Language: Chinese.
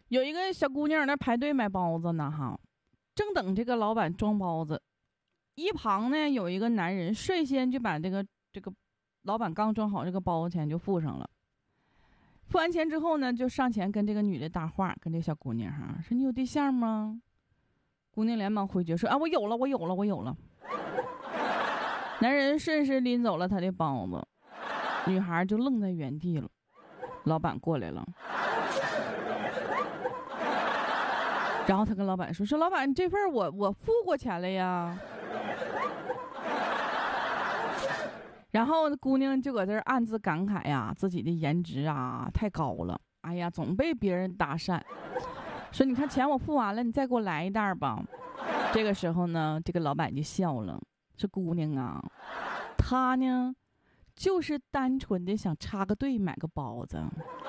有一个小姑娘那排队买包子呢，哈，正等这个老板装包子，一旁呢有一个男人率先就把这个老板刚装好这个包子钱就付上了。付完钱之后呢，就上前跟这个女的搭话，跟这小姑娘哈说：“你有对象吗？”姑娘连忙回绝说：“啊，我有了，我有了，我有了。”男人顺势拎走了她的包子，女孩就愣在原地了。老板过来了，然后他跟老板说：“老板，这份我付过钱了呀。”然后姑娘就搁这儿暗自感慨呀，自己的颜值啊太高了，哎呀，总被别人搭讪，说你看钱我付完了，你再给我来一袋吧。这个时候呢，这个老板就笑了，说姑娘啊，他呢就是单纯的想插个队买个包子，